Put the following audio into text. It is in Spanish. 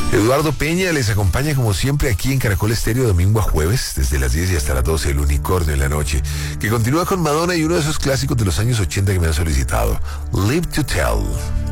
Eduardo Peña les acompaña como siempre aquí en Caracol Estéreo domingo a jueves, desde las 10 y hasta las 12, El Unicornio en la Noche, que continúa con Madonna y uno de esos clásicos de los años 80 que me han solicitado, Live to Tell.